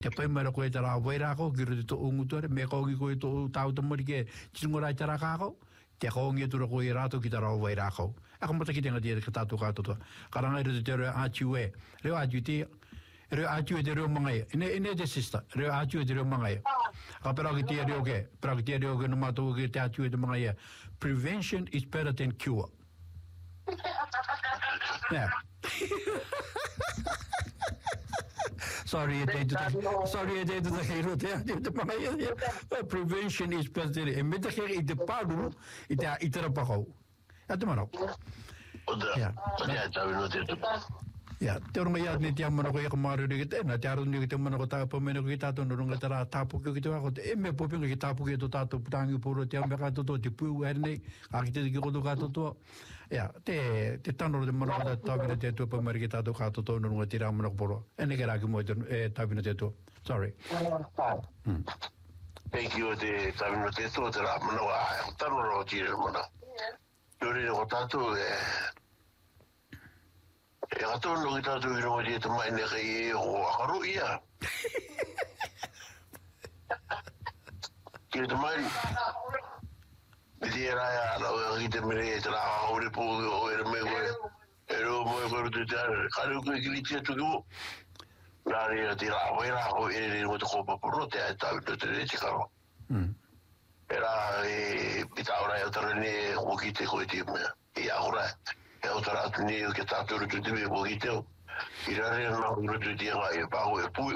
Te pai mara koe tara waira ko, kiro te to ungutore, me kongi koe to tau tamari ke tingorai tara kako, te kongi tura koe rato ki tara waira ko. Ako mata ki tenga tia ka tatu katoto. Karanga iro te reo atiwe. Reo atiwe te reo mangai. Ine te sista. Reo atiwe te reo mangai. Ka pera ki tia reo ke. Pera ki tia reo ke no mato ke te atiwe te mangai. Prevention is better than cure. Yeah. Sorry, the hero there. Prevention is better. En met de keer in de paarden, itera pago. Ja, doe maar op. Ja, ja, terwijl je niet jammer nog even maar het en daarom nu het maar nog tapo men nog tato nog tara tapo que te hago e me popio que tapo que tato tangi por te me gato to te pu erne akite que go gato to ja te tanno de mano da tabi te to per merita to gato to no tira mo por en que era que mo tabi te to sorry thank you de tabi te to tira mo no tanno ro tira mo no dore no tato e ato no kita tu iro di tu mai ne kai o haru ia ki tu mai di era ya lo ki te mere tra o ri pu o er me ero mo ko tu tar karu ko ki ti tu go la ri ti la o era o e mo to ko pa pro te ta tu te ti karo era pita ora eu torne o ki te ko ti me e agora eu tara tuni que tá tudo tudo bem bonito irare no grupo de aí pago e pu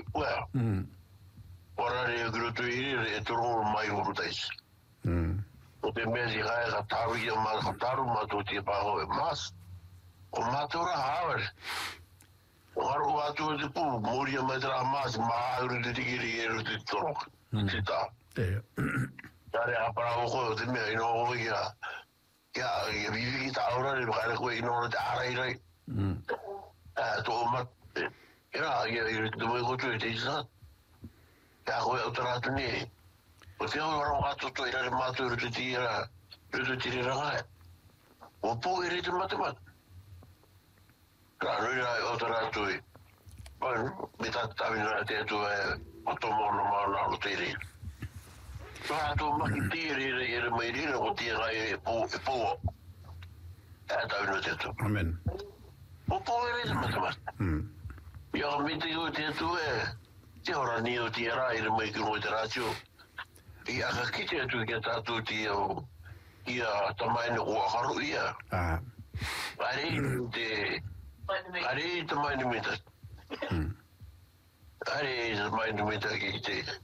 ora re grupo e toro mai urtais o te mesi ga taru e mal taru ma tu te pago e mas o matura haver o atu de pu moria metra mas ma uru de giri eru de toro tá dare a para o co de me no ia ja, je vive het ouder, je begrijpt gewoon in orde te aanrijden. Toch maar, ja, je doet goed uit deze stad. Ja, gewoon uiteraard niet. Wat veel waarom gaat het toch in de matuur te tieren, te tieren. Wat poe je het met wat? Ja, nu ja, uiteraard toe. Maar met dat daar weer het toe, wat dan normaal naar het tieren. Maar toen mag ik hier meedelen, want hier ga je po. Ja, dat wil ik doen. Amen. Po is het met wat. Ja, met die goed hier toe. Die horen niet uit die rijden, maar ik moet eruit zo. Ja, ga ik hier toe, ik ga toe die. Ja, dan mijn ogen, ja. Maar hij te mijn middag. Hij is mijn middag, ik zeg.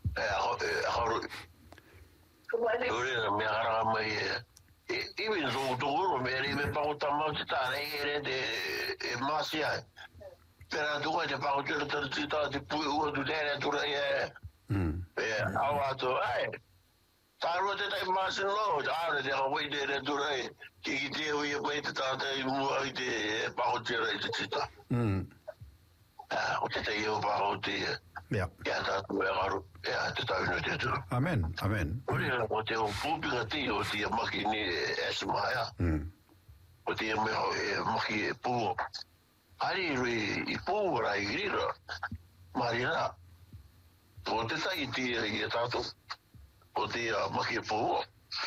Dore me agarra mai even zo duro me ri pa uta ma sta re de masia pero tu te pa uta te pu u du dere tu re awato taro te dai mas no ara de ho de tu re ki te u ye pe ta te mu ai de pa uta re te ta o te eu pa uta ja dat we ja, dat zou je nooit doen. Amen, amen. Wat je op publicatief, wat je mag je niet esma, ja. Wat je mag je poe. Hij poe rijden, maar ja. Wat is dat je dat? Wat je mag je poe.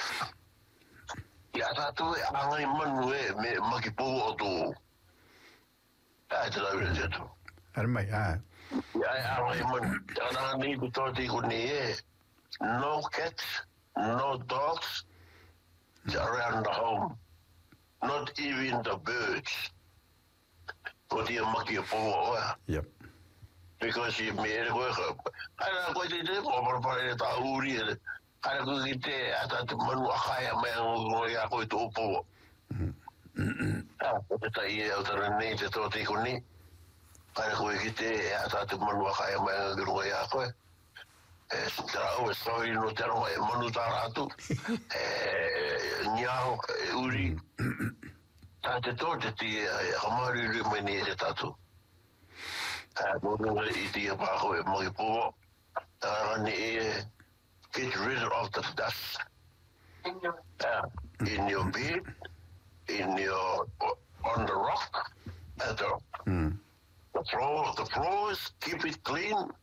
Ja, dat we alleen man mag je poe doen. Ja, dat zou je niet doen. Armai, ja. Ja, man, dan niet bedoeld ik niet. No cats, no dogs around the home. Not even the birds. Wat je mag je voor, Yep. Because je meer hoor. En dan je dit over het oude. En dan je dit dat man ga je maar ja goed op. Ja, dat je er niet tot ik niet. Para ko kite ata te manua kai mai ngro ya ko strau so i no tero manu taratu nyao uri tate tote ti amari ri meni te tatu mo i ti pa ko mo po ni get rid of the dust in your bed in your on the rock at the floors, keep it clean.